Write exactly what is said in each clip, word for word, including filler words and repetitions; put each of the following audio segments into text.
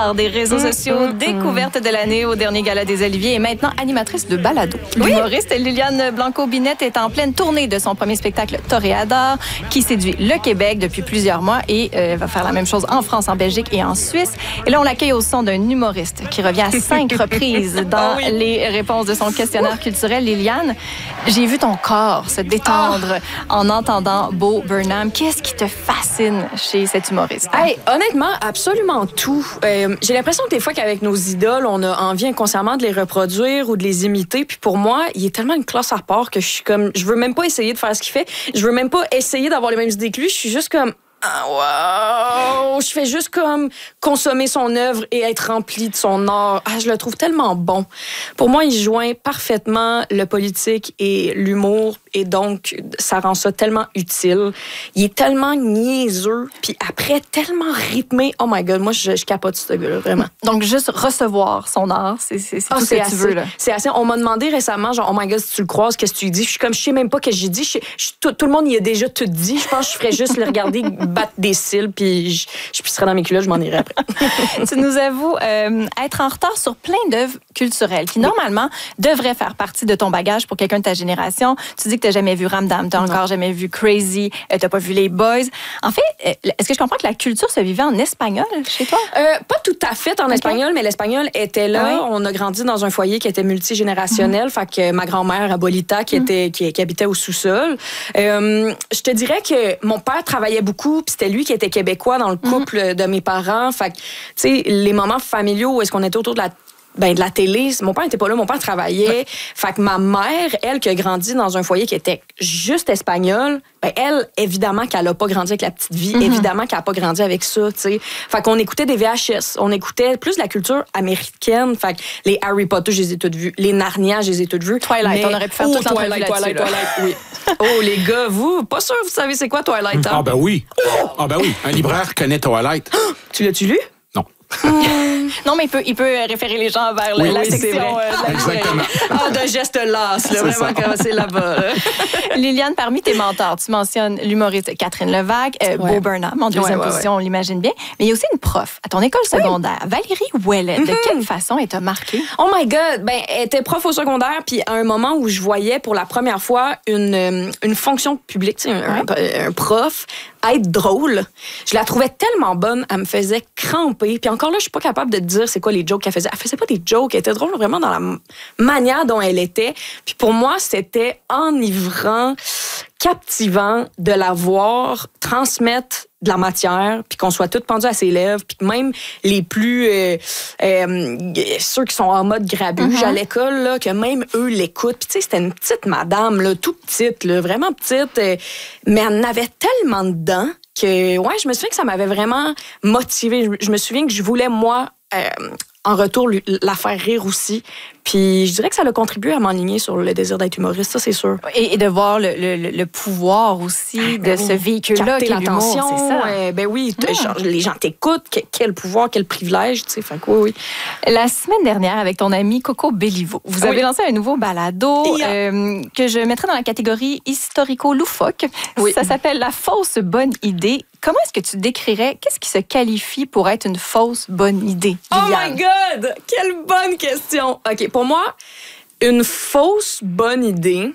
star des réseaux sociaux, découverte de l'année au dernier gala des Oliviers et maintenant animatrice de balado. Oui. L'humoriste Liliane Blanco-Binette est en pleine tournée de son premier spectacle Toréador qui séduit le Québec depuis plusieurs mois et euh, va faire la même chose en France, en Belgique et en Suisse. Et là, on l'accueille au son d'un humoriste qui revient à cinq reprises dans oh oui. les réponses de son questionnaire culturel. Liliane, j'ai vu ton corps se détendre oh. en entendant Bo Burnham. Qu'est-ce qui te fascine chez cet humoriste? Hey, honnêtement, absolument tout. Euh, j'ai l'impression que des fois qu'avec nos idoles, on a envie inconsciemment de les reproduire ou de les imiter. Puis pour moi, il est tellement une classe à part que je suis comme, je veux même pas essayer de faire ce qu'il fait. Je veux même pas essayer d'avoir les mêmes idées que lui. Je suis juste comme, ah, wow! Je fais juste comme consommer son œuvre et être rempli de son art. Ah, je le trouve tellement bon. Pour moi, il joint parfaitement le politique et l'humour et donc ça rend ça tellement utile. Il est tellement niaiseux puis après tellement rythmé. Oh my God, moi je, je capote ce gars-là, vraiment. Donc juste recevoir son art, c'est, c'est, c'est oh, tout c'est ce que assez, tu veux là. C'est assez. On m'a demandé récemment, genre oh my God, si tu le croises, qu'est-ce que tu lui dis? Je suis comme, je sais même pas ce que j'ai dit. Je, je, tout, tout le monde y a déjà tout dit. Je pense que je ferais juste le regarder battre des cils puis je, je pisserais dans mes culottes, je m'en irais après. Tu nous avoues euh, être en retard sur plein d'œuvres culturelles qui normalement devraient faire partie de ton bagage pour quelqu'un de ta génération. Tu dis que t'as jamais vu Ramdam, t'as non. encore jamais vu Crazy, euh, t'as pas vu les Boys. En fait, euh, est-ce que je comprends que la culture se vivait en espagnol chez toi? Euh, pas tout à fait en okay. espagnol, mais l'espagnol était là. Oui. On a grandi dans un foyer qui était multigénérationnel. Mm-hmm. Fait que ma grand-mère, Abolita, qui, mm-hmm. était, qui, qui habitait au sous-sol. Euh, je te dirais que mon père travaillait beaucoup, puis c'était lui qui était québécois dans le couple mm-hmm. de mes parents. Fait que, tu sais, les moments familiaux où est-ce qu'on était autour de la Ben, de la télé. Mon père n'était pas là, mon père travaillait. Ouais. Fait que ma mère, elle, qui a grandi dans un foyer qui était juste espagnol, ben, elle, évidemment qu'elle n'a pas grandi avec la petite vie, mm-hmm. évidemment qu'elle n'a pas grandi avec ça, tu sais. Fait qu'on écoutait des V H S, on écoutait plus la culture américaine. Fait que les Harry Potter, je les ai toutes vues. Les Narnia, je les ai toutes vues. Twilight, mais... on aurait pu faire oh, toute l'entrevue Twilight, là-dessus. Twilight, Twilight, oui. Oh, les gars, vous, pas sûr vous savez c'est quoi Twilight, hein? Ah ben oui. Ah ben oui, un libraire connaît Twilight. Tu l'as-tu lu? Non. Non, mais il peut, il peut référer les gens vers oui, la oui, section. Euh, la Exactement. Ah, d'un geste las, là, vraiment commencer là-bas. Là. Liliane, parmi tes mentors, tu mentionnes l'humoriste Catherine Levac, euh, ouais. Bo Burnham, en deuxième ouais, ouais, position, ouais. on l'imagine bien. Mais il y a aussi une prof à ton école secondaire, oui. Valérie Ouellet. Mm-hmm. De quelle façon elle t'a marquée? Oh my God! Ben, elle était prof au secondaire, puis à un moment où je voyais pour la première fois une, une fonction publique, un, ouais. un, un prof, être drôle. Je la trouvais tellement bonne, elle me faisait cramper. Puis encore là, je suis pas capable de te dire c'est quoi les jokes qu'elle faisait. Elle faisait pas des jokes, elle était drôle vraiment dans la manière dont elle était. Puis pour moi, c'était enivrant, captivant de la voir transmettre de la matière, puis qu'on soit toutes pendues à ses lèvres, puis même les plus... Euh, euh, ceux qui sont en mode grabuge mm-hmm. à l'école, là, que même eux l'écoutent. Puis tu sais, c'était une petite madame, là, toute petite, là, vraiment petite, euh, mais elle en avait tellement dedans que, ouais, je me souviens que ça m'avait vraiment motivée. Je, je me souviens que je voulais, moi, euh, en retour, la faire rire aussi. Puis je dirais que ça a contribué à m'enligner sur le désir d'être humoriste, ça, c'est sûr. Et, et de voir le, le, le pouvoir aussi ah, ben de oui. ce véhicule-là, capter l'attention, c'est ça. Euh, ben oui, mmh. genre, les gens t'écoutent, quel pouvoir, quel privilège, tu sais, fait quoi, oui. La semaine dernière, avec ton amie Coco Bellivo, vous avez oui. lancé un nouveau balado yeah. euh, que je mettrais dans la catégorie historico-loufoque. Oui. Ça s'appelle La fausse bonne idée. Comment est-ce que tu décrirais, qu'est-ce qui se qualifie pour être une fausse bonne idée, Liliane? Oh my God! Quelle bonne question! OK, pour moi, une fausse bonne idée,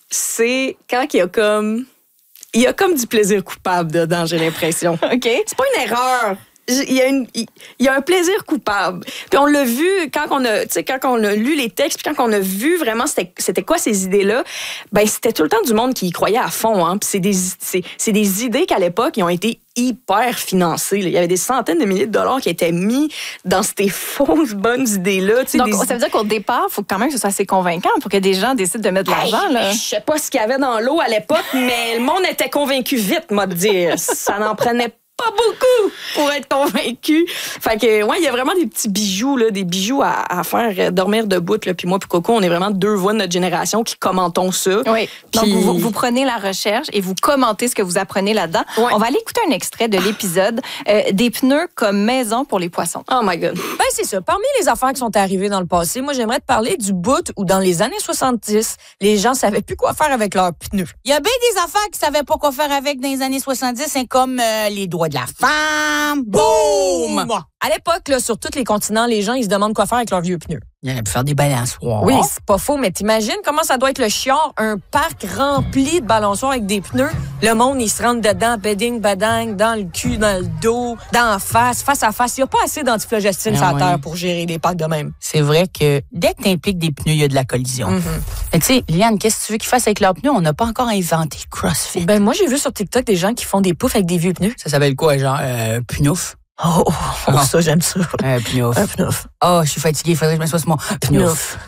c'est quand il y a comme... Il y a comme du plaisir coupable dedans, j'ai l'impression. OK. C'est pas une erreur. Il y, a une, il y a un plaisir coupable. Puis on l'a vu quand on a, tu sais, quand on a lu les textes, puis quand on a vu vraiment c'était, c'était quoi ces idées-là, ben c'était tout le temps du monde qui y croyait à fond. Hein. Puis c'est des, c'est, c'est des idées qu'à l'époque, ils ont été hyper financées. Là. Il y avait des centaines de milliers de dollars qui étaient mis dans ces fausses bonnes idées-là. Tu sais, donc, des... ça veut dire qu'au départ, il faut quand même que ce soit assez convaincant pour que des gens décident de mettre de l'argent. Là. Je sais pas ce qu'il y avait dans l'eau à l'époque, mais le monde était convaincu vite, moi, de dire. Ça n'en prenait pas. Pas beaucoup pour être convaincu. Fait que, ouais, il y a vraiment des petits bijoux, là, des bijoux à, à faire dormir debout. Là. Puis moi, puis Coco, on est vraiment deux voix de notre génération qui commentons ça. Oui. Puis... Donc, vous, vous prenez la recherche et vous commentez ce que vous apprenez là-dedans. Ouais. On va aller écouter un extrait de l'épisode euh, des pneus comme maison pour les poissons. Oh my God. Ben, c'est ça. Parmi les affaires qui sont arrivées dans le passé, moi, j'aimerais te parler du bout où, dans les années soixante-dix, les gens savaient plus quoi faire avec leurs pneus. Il y a bien des affaires qu'ils savaient pas quoi faire avec dans les années soixante-dix, hein, comme euh, les doigts droits de la femme. Boum! À l'époque, là, sur tous les continents, les gens, ils se demandent quoi faire avec leurs vieux pneus. Il aurait pu faire des balançoires. Oui, c'est pas faux, mais t'imagines comment ça doit être le chiard, un parc rempli de balançoires avec des pneus. Le monde, il se rentre dedans, bedding, badang, dans le cul, dans le dos, dans la face, face à face. Il n'y a pas assez d'antiflogestine Ah sur la oui. terre pour gérer des parcs de même. C'est vrai que dès que t'impliques des pneus, il y a de la collision. Mm-hmm. Fait que, tu sais, Liane, qu'est-ce que tu veux qu'ils fassent avec leurs pneus? On n'a pas encore inventé CrossFit. Ben, moi, j'ai vu sur TikTok des gens qui font des poufs avec des vieux pneus. Ça s'appelle quoi, genre, euh, pnouf? Oh, oh, oh, ça, j'aime ça. Un pnouf. Un pneuf. Oh, je suis fatiguée, il faudrait que je me fasse mon pnouf.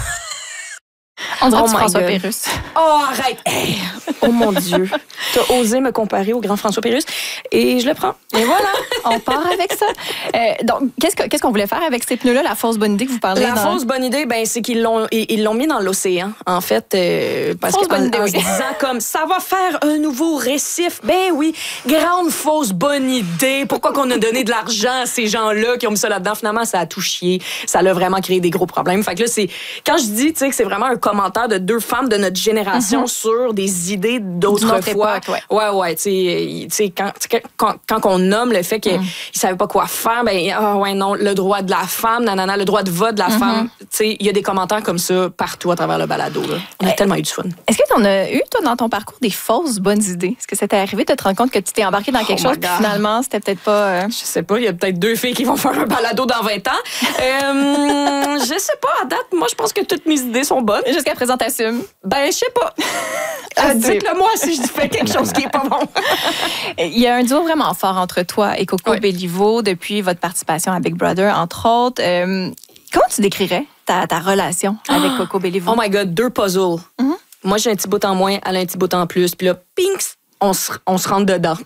On dirait Oh du my François God. Pérusse. Oh, arrête! Hey! Oh mon Dieu! T'as osé me comparer au grand François Pérusse et je le prends. Et voilà, on part avec ça. Euh, donc, qu'est-ce, que, qu'est-ce qu'on voulait faire avec ces pneus-là, la fausse bonne idée que vous parlez? La dans... fausse bonne idée, ben, c'est qu'ils l'ont, ils, ils l'ont mis dans l'océan, en fait. Euh, parce Fausse que, en, bonne idée, en oui. se disant comme, ça va faire un nouveau récif. Ben oui, grande fausse bonne idée. Pourquoi qu'on a donné de l'argent à ces gens-là qui ont mis ça là-dedans? Finalement, ça a tout chié. Ça a vraiment créé des gros problèmes. Fait que là, c'est, quand je dis, tu sais, que c'est vraiment un commentaire de deux femmes de notre génération Mm-hmm. sur des idées d'autrefois. D'une autre époque, ouais. Ouais, ouais, tu sais, tu sais, quand, quand, quand on nomme le fait qu'ils Mm. ne savaient pas quoi faire, ben, ah ouais, non, le droit de la femme, nanana, le droit de vote de la Mm-hmm. femme, tu sais, il y a des commentaires comme ça partout à travers le balado, là. On a tellement eu du fun. Est-ce que tu en as eu, toi, dans ton parcours, des fausses bonnes idées? Est-ce que ça t'est arrivé de te rendre compte que tu t'es embarqué dans quelque Oh my chose, puis God. finalement, c'était peut-être pas... euh, Je sais pas, il y a peut-être deux filles qui vont faire un balado dans vingt ans. Euh, je sais pas, à date, moi, je pense que toutes mes idées sont bonnes. Jusqu'à présent, t'assumes. Ben, je sais pas. Ah, Euh, Dites-le moi si je fais quelque chose qui est pas bon. Il y a un duo vraiment fort entre toi et Coco Ouais. Bellivo depuis votre participation à Big Brother, entre autres. Euh, comment tu décrirais ta, ta relation avec Coco Bellivo? Oh my God, deux puzzles. Moi, j'ai un petit bout en moins, elle a un petit bout en plus. Puis là, pinks, on se, on se rentre dedans.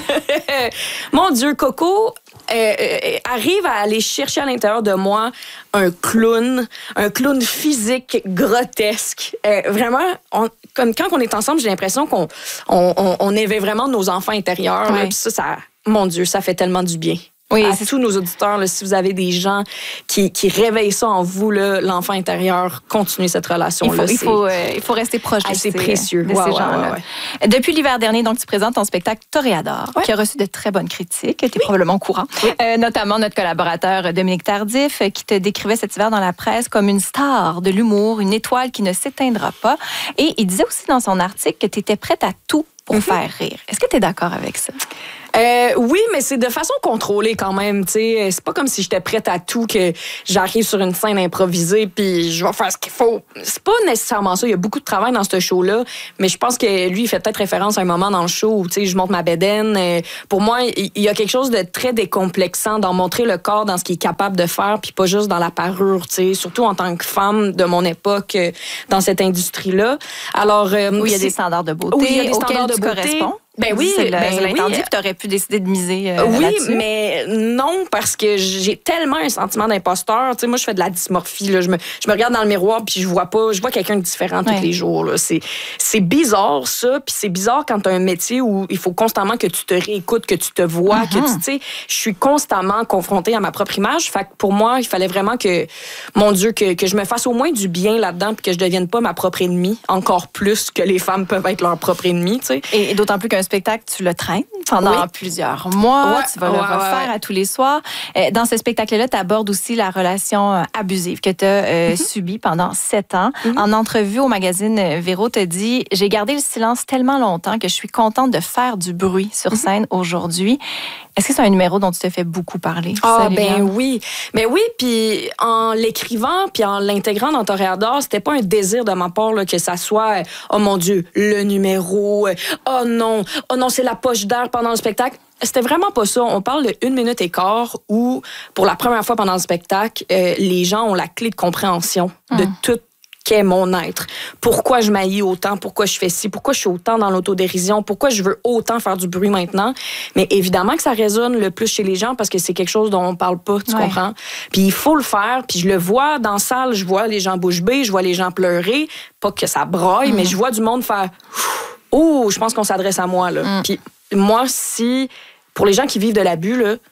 Mon Dieu, Coco euh, euh, arrive à aller chercher à l'intérieur de moi un clown, un clown physique grotesque. Euh, vraiment, on, comme quand on est ensemble, j'ai l'impression qu'on on, on, on éveille vraiment nos enfants intérieurs. là. Ouais. Puis ça, ça, mon Dieu, ça fait tellement du bien. Oui, à c'est- tous nos auditeurs, là, si vous avez des gens qui, qui réveillent ça en vous, là, l'enfant intérieur, continuez cette Il relation-là. faut, il, C'est- faut, euh, il faut rester proche Ah, de c'est ces, précieux. de Ouais, ces ouais, gens-là. ouais, Depuis l'hiver dernier, donc, tu présentes ton spectacle Toréador, Ouais. qui a reçu de très bonnes critiques. Tu es probablement au courant. Euh, notamment notre collaborateur Dominique Tardif, euh, qui te décrivait cet hiver dans la presse comme une star de l'humour, une étoile qui ne s'éteindra pas. Et il disait aussi dans son article que tu étais prête à tout pour faire rire. Est-ce que tu es d'accord avec ça? Euh, oui, mais c'est de façon contrôlée quand même. Tu sais, c'est pas comme si j'étais prête à tout, que j'arrive sur une scène improvisée puis je vais faire ce qu'il faut. C'est pas nécessairement ça. Il y a beaucoup de travail dans ce show-là, mais je pense que lui, il fait peut-être référence à un moment dans le show où tu sais, je monte ma bédaine. Euh, Pour moi, il il y a quelque chose de très décomplexant d'en montrer le corps dans ce qu'il est capable de faire, puis pas juste dans la parure. Tu sais, surtout en tant que femme de mon époque euh, dans cette industrie-là. Alors, euh, Oui, il y a c'est- des standards de beauté Oui, il y a des auxquels standards de tu beauté. corresponds. Ben oui, c'est le- ben je l'ai oui. entendu, puis tu aurais pu décider de miser euh, Oui, là-dessus. mais non, parce que j'ai tellement un sentiment d'imposteur. Tu sais, moi, je fais de la dysmorphie. Là. Je, me, je me regarde dans le miroir puis je vois pas, je vois quelqu'un de différent tous Ouais. les jours. Là. C'est, c'est bizarre, ça. Puis c'est bizarre quand tu as un métier où il faut constamment que tu te réécoutes, que tu te vois, que tu tu sais, je suis constamment confrontée à ma propre image. Fait que pour moi, il fallait vraiment que, mon Dieu, que, que je me fasse au moins du bien là-dedans puis que je devienne pas ma propre ennemie, encore plus que les femmes peuvent être leur propre ennemie, tu sais. Et, et d'autant plus qu'un spectacle, tu le traînes pendant Oui. plusieurs mois. Ouais, tu vas le ouais, ouais, refaire ouais. à tous les soirs. Euh, dans ce spectacle-là, tu abordes aussi la relation euh, abusive que tu as Mm-hmm. subie pendant sept ans. En entrevue au magazine euh, Véro, te dit « J'ai gardé le silence tellement longtemps que je suis contente de faire du bruit Mm-hmm. sur scène aujourd'hui. » Est-ce que c'est un numéro dont tu te fais beaucoup parler? Ah ça, ben Liliane? oui, ben oui, puis en l'écrivant puis en l'intégrant dans Toréador, c'était pas un désir de ma part là, que ça soit euh, oh mon Dieu, le numéro, euh, oh non, oh non, c'est la poche d'air pendant le spectacle. C'était vraiment pas ça. On parle de une minute et quart où, pour la première fois pendant le spectacle, euh, les gens ont la clé de compréhension de tout qu'est mon être. Pourquoi je m'haïs autant, pourquoi je fais ci, pourquoi je suis autant dans l'autodérision, pourquoi je veux autant faire du bruit maintenant. Mais évidemment que ça résonne le plus chez les gens parce que c'est quelque chose dont on parle pas, tu Ouais. comprends? Puis il faut le faire, puis je le vois dans la salle, je vois les gens bouche bée, je vois les gens pleurer, pas que ça broille, mais je vois du monde faire « Oh, je pense qu'on s'adresse à moi, là. Puis moi, si, pour les gens qui vivent de l'abus, là,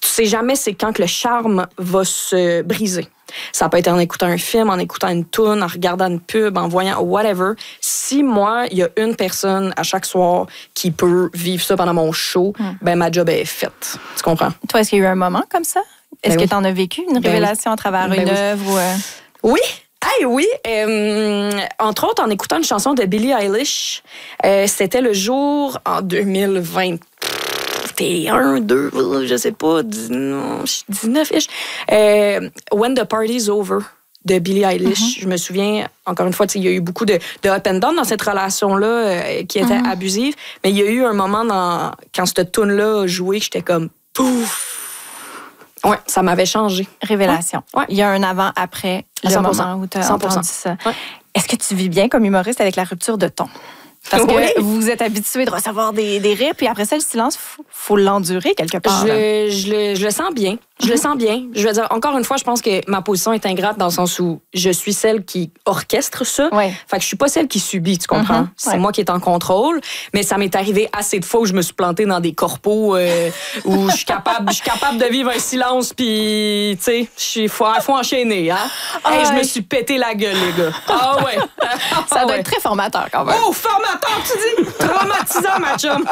tu sais jamais c'est quand que le charme va se briser. Ça peut être en écoutant un film, en écoutant une toune, en regardant une pub, en voyant whatever. Si moi, il y a une personne à chaque soir qui peut vivre ça pendant mon show, mm. ben ma job est faite. Tu comprends? Toi, est-ce qu'il y a eu un moment comme ça? Est-ce ben que tu en as vécu une ben révélation oui. à travers ben une oui. œuvre? Ou, euh... Oui! Hey, oui! Euh, entre autres, en écoutant une chanson de Billie Eilish, euh, c'était le jour en deux mille vingt. C'était un, deux, je sais pas, dix-neuf-ish. Euh, When the Party's Over de Billie Eilish. Mm-hmm. Je me souviens, encore une fois, il y a eu beaucoup de, de up and down dans cette relation-là euh, qui était mm-hmm. abusive. Mais il y a eu un moment dans, quand cette tune-là a joué que j'étais comme pouf! Ouais, ça m'avait changé. Révélation. Ouais. Il y a un avant-après, le cent pour cent. moment où tu as entendu ça. Ouais. Est-ce que tu vis bien comme humoriste avec la rupture de ton? Parce oui. que vous êtes habitué de recevoir des, des rires, puis après ça, le silence, il faut, faut l'endurer quelque part. Je, je, le, je le sens bien. Je mm-hmm. le sens bien. Je veux dire, encore une fois, je pense que ma position est ingrate dans le sens où je suis celle qui orchestre ça. Ouais. Fait que je suis pas celle qui subit, tu comprends? Mm-hmm. C'est ouais. moi qui est en contrôle. Mais ça m'est arrivé assez de fois où je me suis plantée dans des corpos euh, où je suis capable, je suis capable de vivre un silence, puis tu sais, il faut, faut enchaîner. Hein? Ah, hey, ouais. Je me suis pété la gueule, les gars. Ah ouais. Ça doit ouais. être très formateur quand même. Oh, formateur, tu dis? Traumatisant, ma chum.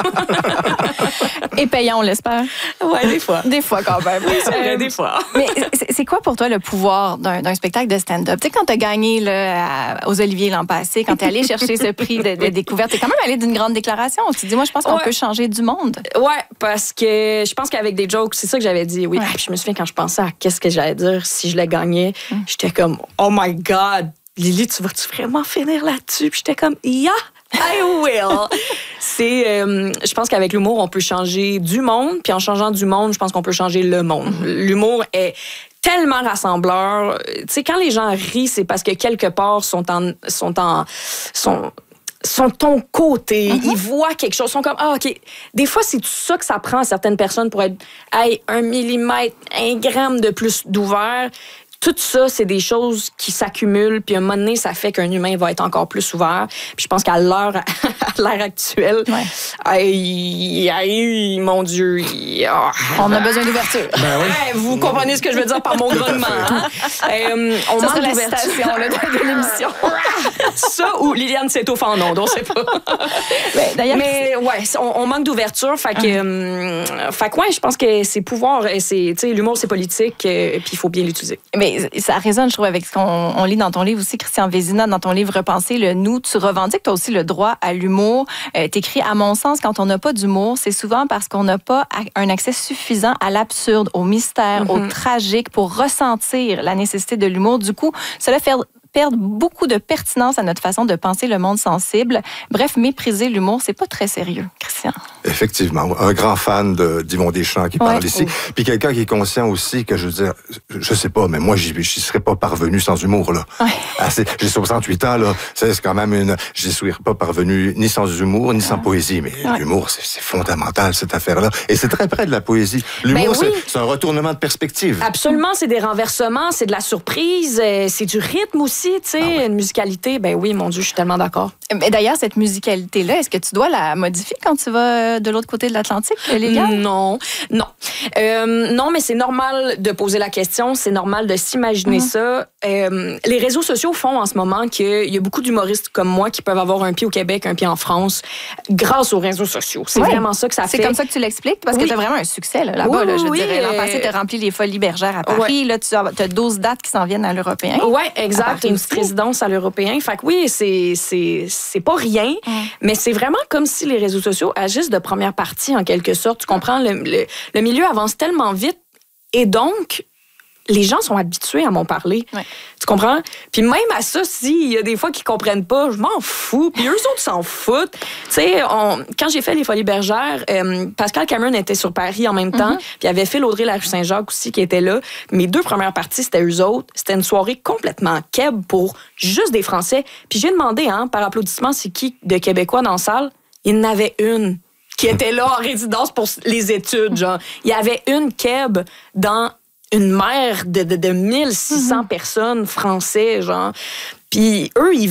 Et payant, on l'espère. Ouais, des fois. Des fois quand même. Euh, des fois. Mais c'est quoi pour toi le pouvoir d'un, d'un spectacle de stand-up? Tu sais, quand t'as gagné là, à, aux Oliviers l'an passé, quand t'es allé chercher ce prix de, de découverte, t'es quand même allé d'une grande déclaration. Tu te dis, moi, je pense qu'on ouais. peut changer du monde. Ouais, parce que je pense qu'avec des jokes, c'est ça que j'avais dit, oui. Ouais. Puis je me souviens quand je pensais à qu'est-ce que j'allais dire si je l'ai gagné, mm. j'étais comme, oh my God, Lily, tu vas-tu vraiment finir là-dessus? Puis j'étais comme, yeah! I will. C'est, euh, je pense qu'avec l'humour, on peut changer du monde, puis en changeant du monde, je pense qu'on peut changer le monde. Mm-hmm. L'humour est tellement rassembleur. Tu sais, quand les gens rient, c'est parce que quelque part sont en, sont en, sont sont de ton côté, mm-hmm. ils voient quelque chose, ils sont comme, ah, OK. Des fois, c'est tout ça que ça prend à certaines personnes pour être, hey, un millimètre, un gramme de plus d'ouvert. Tout ça, c'est des choses qui s'accumulent, puis à un moment donné, ça fait qu'un humain va être encore plus ouvert. Puis je pense qu'à l'heure, à l'heure actuelle, ouais. aïe, aïe, mon Dieu, aïe, on a besoin d'ouverture. Ben oui. Ouais, vous comprenez ce que je veux dire par mon grognement. Hein? euh, on ça manque la d'ouverture. citation là, de l'émission. Ça ou Liliane s'étouffe en ondes, on sait pas. Ben, d'ailleurs, mais ouais, on, on manque d'ouverture. Fait que, uh-huh. euh, fait que ouais, je pense que c'est pouvoir, c'est, tu sais, l'humour, c'est politique, euh, puis il faut bien l'utiliser. Mais ça résonne, je trouve, avec ce qu'on on lit dans ton livre aussi, Christian Vézina, dans ton livre Repenser le nous. Tu revendiques, toi aussi, le droit à l'humour. Euh, t'écris, à mon sens, quand on n'a pas d'humour, c'est souvent parce qu'on n'a pas un accès suffisant à l'absurde, au mystère, mm-hmm. au tragique, pour ressentir la nécessité de l'humour. Du coup, cela fait perdre beaucoup de pertinence à notre façon de penser le monde sensible. Bref, mépriser l'humour, c'est pas très sérieux, Christian. Effectivement. Un grand fan de d'Yvon Deschamps qui ouais. parle ici. Oh. Puis quelqu'un qui est conscient aussi que, je veux dire, je sais pas, mais moi, j'y, j'y serais pas parvenu sans humour, là. Ouais. Assez, j'ai soixante-huit ans, là. C'est quand même une... J'y serais pas parvenu ni sans humour, ni ouais. sans poésie. Mais ouais. l'humour, c'est, c'est fondamental, cette affaire-là. Et c'est très près de la poésie. L'humour, ben oui. c'est, c'est un retournement de perspective. Absolument. C'est des renversements, c'est de la surprise, c'est du rythme aussi. Tu sais, ah ouais. une musicalité, ben oui, mon Dieu, je suis tellement d'accord. Mais d'ailleurs, cette musicalité-là, est-ce que tu dois la modifier quand tu vas de l'autre côté de l'Atlantique, Liliane? Non, non. Euh, non, mais c'est normal de poser la question, c'est normal de s'imaginer mm-hmm. ça. Euh, les réseaux sociaux font en ce moment qu'il y a beaucoup d'humoristes comme moi qui peuvent avoir un pied au Québec, un pied en France, grâce aux réseaux sociaux. C'est ouais. vraiment ça que ça c'est fait. C'est comme ça que tu l'expliques? Parce oui. que tu as vraiment un succès là, là-bas. Oui, là, je oui, dirais, l'an euh... passé, tu as rempli les Folies Bergères à Paris. Ouais. Là, tu as douze dates qui s'en viennent à l'Européen. Oui, exact. Une résidence à l'Européen. Fait que oui, c'est, c'est, c'est pas rien, mm. mais c'est vraiment comme si les réseaux sociaux agissent de première partie, en quelque sorte. Tu comprends? Le, le, le milieu avance tellement vite et donc, les gens sont habitués à m'en parler. Ouais. Tu comprends? Puis même à ça, s'il y a des fois qu'ils comprennent pas, je m'en fous. Puis eux autres s'en foutent. Tu sais, quand j'ai fait les Folies Bergères, euh, Pascal Cameron était sur Paris en même temps. Mm-hmm. Puis il y avait Phil Audrey La Rue Saint-Jacques aussi qui était là. Mes deux premières parties, c'était eux autres. C'était une soirée complètement keb pour juste des Français. Puis j'ai demandé, hein, par applaudissement, c'est qui de Québécois dans la salle? Il y en avait une qui était là en résidence pour les études, genre. Il y avait une keb dans une mer de, de, de mille six cents mm-hmm. personnes français, genre. Puis eux, ils veulent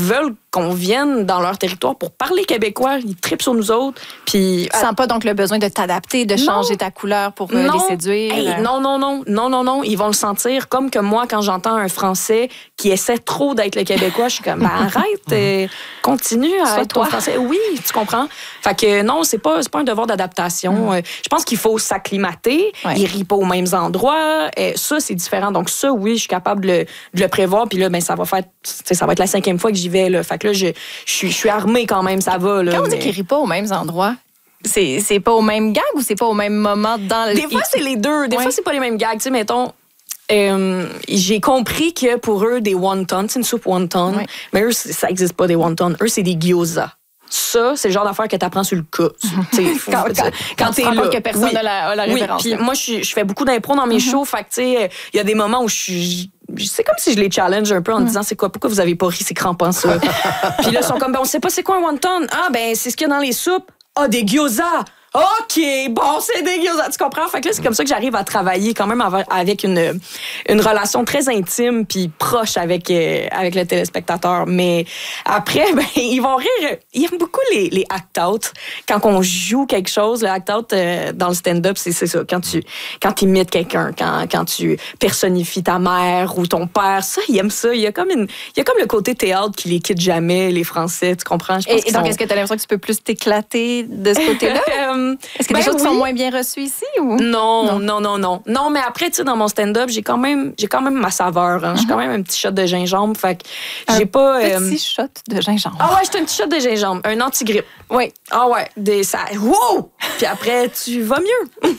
qu'on vienne dans leur territoire pour parler québécois. Ils trippent sur nous autres. Puis, tu sens pas donc le besoin de t'adapter, de changer non. ta couleur pour euh, non. les séduire? Hey, non, non, non, non, non, non. Ils vont le sentir comme que moi, quand j'entends un Français qui essaie trop d'être le Québécois, je suis comme, ben, arrête, euh, continue à Sois être toi. Ton Français. Oui, tu comprends? Fait que non, c'est pas, c'est pas un devoir d'adaptation. Mm. Je pense qu'il faut s'acclimater. Ouais. Ils rient pas aux mêmes endroits. Et ça, c'est différent. Donc ça, oui, je suis capable de le, de le prévoir. Puis là, ben, ça va faire, ça va être la cinquième fois que j'y vais. Là. Fait que là, je, je, suis, je suis armée quand même, ça va. Là, quand on mais... dit qu'ils rient pas aux mêmes endroits, c'est, c'est pas au même gag ou c'est pas au même moment dans le... Des fois, c'est les deux. Des ouais. fois, c'est pas les mêmes gags. Tu sais, mettons... Euh, j'ai compris que pour eux, des wontons, c'est une soupe wonton, oui. mais eux, ça n'existe pas des wontons. Eux, c'est des gyoza. Ça, c'est le genre d'affaire que tu apprends sur le cas. Faut, quand quand, quand tu es là. Que personne n'a oui. la, la référence. Oui, puis moi, je, je fais beaucoup d'impro dans mes mm-hmm. shows. Fait que, tu sais, il y a des moments où je suis... C'est comme si je les challenge un peu en mm. disant, c'est quoi, pourquoi vous avez pas ri, c'est crampant, ça. Puis là, ils sont comme, ben, on sait pas c'est quoi un wonton. Ah, ben, c'est ce qu'il y a dans les soupes. Ah, des gyoza. OK, bon, c'est des gyoza. Tu comprends? Fait que là, c'est comme ça que j'arrive à travailler quand même avec une, une relation très intime puis proche avec, euh, avec le téléspectateur. Mais après, ben, ils vont rire. Ils aiment beaucoup les, les act-out. Quand on joue quelque chose, le act-out euh, dans le stand-up, c'est, c'est ça. Quand tu quand tu imites quelqu'un, quand, quand tu personnifies ta mère ou ton père, ça, ils aiment ça. Il y a comme, une, il y a comme le côté théâtre qui les quitte jamais, les Français. Tu comprends? Je pense et, et donc, sont... est-ce que tu as l'impression que tu peux plus t'éclater de ce côté-là? Est-ce que ben les choses oui. sont moins bien reçues ici ou non, non, non, non, non. Non, mais après, tu sais, dans mon stand-up, j'ai quand même, j'ai quand même ma saveur. Hein. Mm-hmm. J'ai quand même un petit shot de gingembre, fait que j'ai un pas. Un petit euh... shot de gingembre. Ah ouais, j'ai un petit shot de gingembre, un anti-grippe. Oui. Ah ouais, des ça. Wow! Puis après, tu vas mieux.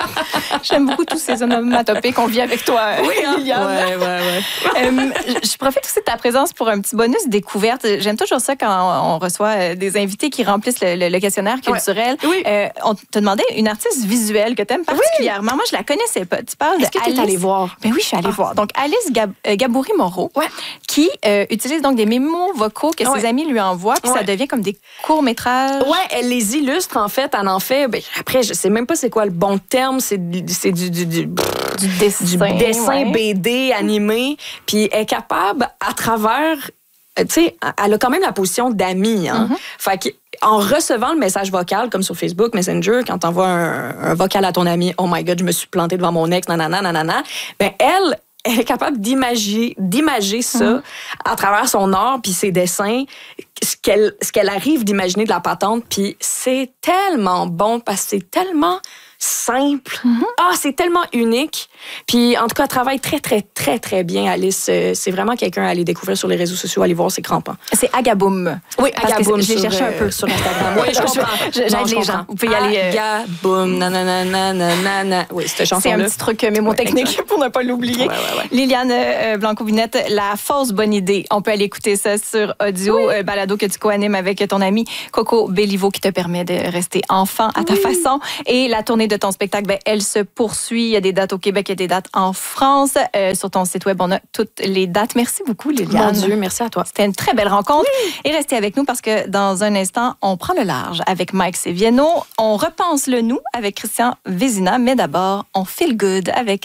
J'aime beaucoup tous ces onomatopées qu'on vit avec toi, oui, hein? Liliane. Ouais, ouais, ouais. euh, je profite aussi de ta présence pour un petit bonus découverte. J'aime toujours ça quand on reçoit des invités qui remplissent le, le, le questionnaire culturel. Ouais. Oui. Euh, on te demandait une artiste visuelle que tu aimes particulièrement. Oui. Moi, je la connaissais pas. Tu parles Est-ce que tu es allée voir? Ben oui, je suis allée ah. voir. Donc, Alice Gab- euh, Gaboury-Moreau, ouais. qui euh, utilise donc des mémos vocaux que ouais. ses amis lui envoient, puis ouais. ça devient comme des courts-métrages. Ouais, elle les illustre, en fait. Elle en fait... Ben, après, je sais même pas c'est quoi le bon terme. C'est, c'est du, du, du, du dessin, du dessin ouais. B D animé. Puis elle est capable, à travers... Tu sais, elle a quand même la position d'amie. Hein? Mm-hmm. Fait que en recevant le message vocal, comme sur Facebook, Messenger, quand t'envoies un, un vocal à ton ami, « Oh my God, je me suis plantée devant mon ex, nanana, nanana », ben elle, elle est capable d'imager, d'imager ça mm-hmm. à travers son art puis ses dessins, ce qu'elle, ce qu'elle arrive d'imaginer de la patente, puis c'est tellement bon parce que c'est tellement simple. Mm-hmm. Ah, c'est tellement unique. Puis, en tout cas, elle travaille très, très, très, très bien, Alice. C'est vraiment quelqu'un à aller découvrir sur les réseaux sociaux, aller voir, c'est crampant. C'est Agaboom. Oui, Agaboom. Je l'ai cherché un peu sur Instagram. Oui, je comprends. J'aide non, les je gens. Vous pouvez y aller. Euh... Agaboom, nanana, nanana. Oui, cette chanson-là. C'est un petit truc mémotechnique ouais, pour ne pas l'oublier. Ouais, ouais, ouais. Liliane euh, Blanco-Binette, La fausse bonne idée. On peut aller écouter ça sur audio, oui. euh, balado que tu co-animes avec ton ami Coco Béliveau qui te permet de rester enfant à ta oui. façon. Et la tournée de ton spectacle, ben, elle se poursuit. Il y a des dates au Québec, il y a des dates en France. Euh, sur ton site web, on a toutes les dates. Merci beaucoup, Liliane. Mon Dieu, merci à toi. C'était une très belle rencontre. Oui. Et restez avec nous parce que dans un instant, on prend le large avec Mike Seviano. On repense le nous avec Christian Vézina. Mais d'abord, on feel good avec